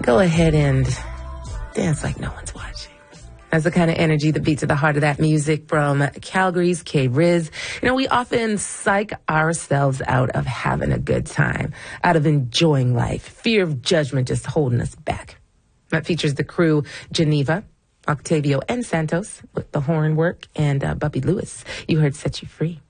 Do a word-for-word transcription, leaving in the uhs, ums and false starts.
go ahead and dance like no one's watching. That's the kind of energy that beats at the heart of that music from Calgary's K-Riz. You know, we often psych ourselves out of having a good time, out of enjoying life. Fear of judgment just holding us back. That features the crew Geneva, Octavio, and Santos with the horn work, and uh, Bubby Lewis. You heard Set You Free.